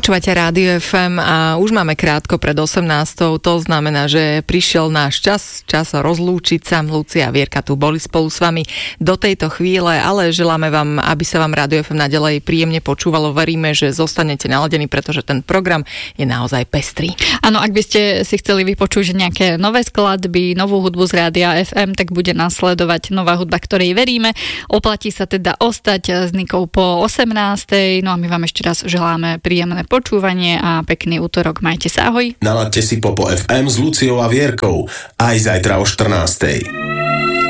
Počúvate Rádio FM a už máme krátko pred 18. To znamená, že prišiel náš čas rozlúčiť sa. Lucia a Vierka tu boli spolu s vami do tejto chvíle, ale želáme vám, aby sa vám Rádio FM naďalej príjemne počúvalo. Veríme, že zostanete naladení, pretože ten program je naozaj pestrý. Áno, ak by ste si chceli vypočuť nejaké nové skladby, novú hudbu z Rádia FM, tak bude nasledovať nová hudba, ktorej veríme. Oplatí sa teda ostať s Nikou po 18. No a my vám ešte raz želáme príjemné počúvanie a pekný útorok. Majte sa, ahoj. Naladte si Popo FM s Luciou a Vierkou aj zajtra o 14.